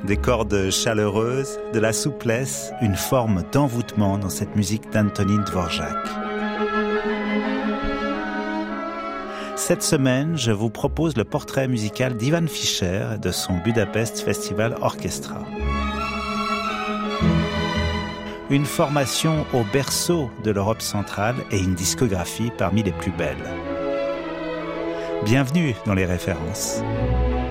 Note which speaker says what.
Speaker 1: des cordes chaleureuses, de la souplesse, une forme d'envoûtement dans cette musique d'Antonín Dvořák. Cette semaine, je vous propose le portrait musical d'Ivan Fischer et de son Budapest Festival Orchestra. Une formation au berceau de l'Europe centrale et une discographie parmi les plus belles. Bienvenue dans les références.